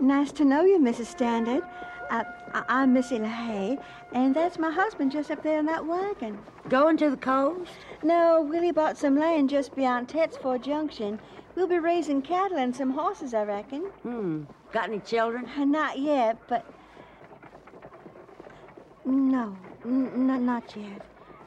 Nice to know you, Mrs. Standard. I'm Missy LaHaye, and that's my husband just up there in that wagon. Going to the coast? No, Willie bought some land just beyond Tetsford Junction. We'll be raising cattle and some horses, I reckon. Got any children? Not yet, but... No, not yet.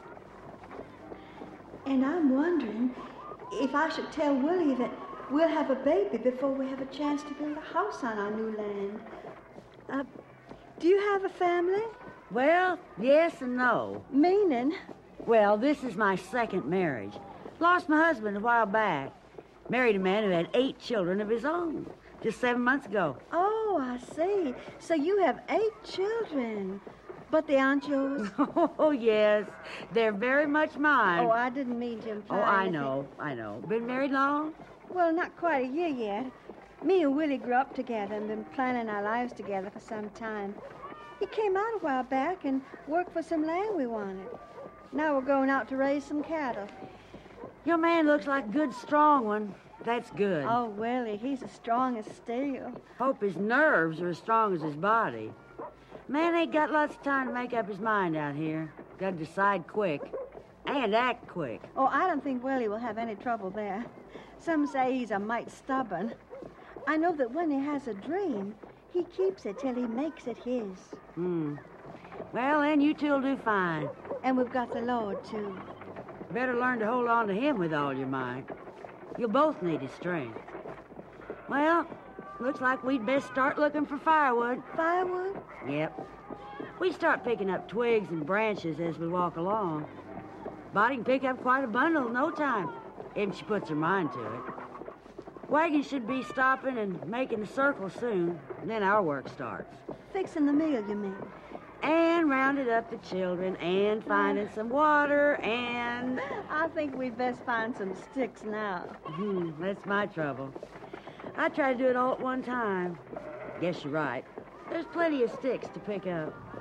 And I'm wondering if I should tell Willie that we'll have a baby before we have a chance to build a house on our new land. Do you have a family? Well, yes and no. Meaning? Well, this is my second marriage. Lost my husband a while back. Married a man who had 8 children of his own just 7 months ago. Oh, I see. So you have 8 children. But they aren't yours? Oh, yes. They're very much mine. Oh, I didn't mean to imply I know. Been married long? Well, not quite a year yet. Me and Willie grew up together and been planning our lives together for some time. He came out a while back and worked for some land we wanted. Now we're going out to raise some cattle. Your man looks like a good, strong one. That's good. Oh, Willie, he's as strong as steel. Hope his nerves are as strong as his body. Man ain't got lots of time to make up his mind out here. Got to decide quick. And act quick. Oh, I don't think Willie will have any trouble there. Some say he's a mite stubborn. I know that when he has a dream, he keeps it till he makes it his. Well, then you two'll do fine. And we've got the Lord, too. Better learn to hold on to him with all your might. You'll both need his strength. Well, looks like we'd best start looking for firewood. Firewood? Yep. We start picking up twigs and branches as we walk along. Body can pick up quite a bundle in no time, if she puts her mind to it. Wagon should be stopping and making a circle soon, and then our work starts. Fixing the meal, you mean? And rounded up the children, and finding some water, and... I think we'd best find some sticks now. That's my trouble. I try to do it all at one time. Guess you're right. There's plenty of sticks to pick up.